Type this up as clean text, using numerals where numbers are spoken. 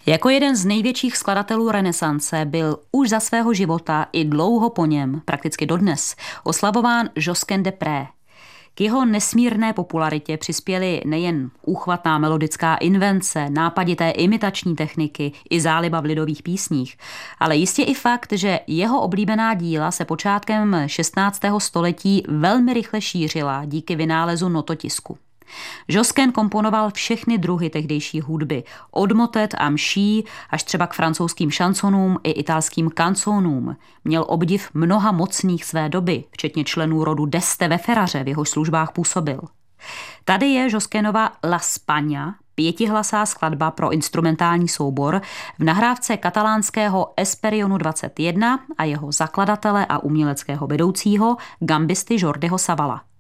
Jako jeden z největších skladatelů renesance byl už za svého života i dlouho po něm, prakticky dodnes, oslavován Josquin des Prez. K jeho nesmírné popularitě přispěly nejen úchvatná melodická invence, nápadité imitační techniky i záliba v lidových písních, ale jistě i fakt, že jeho oblíbená díla se počátkem 16. století velmi rychle šířila díky vynálezu nototisku. Josquin komponoval všechny druhy tehdejší hudby, od motet a mší až třeba k francouzským šansonům i italským canzonům. Měl obdiv mnoha mocných své doby, včetně členů rodu d'Este ve Ferraře, v jehož službách působil. Tady je Josquinova La Spagna, pětihlasá skladba pro instrumentální soubor v nahrávce katalánského Esperionu 21 a jeho zakladatele a uměleckého vedoucího gambisty Jordiho Savala.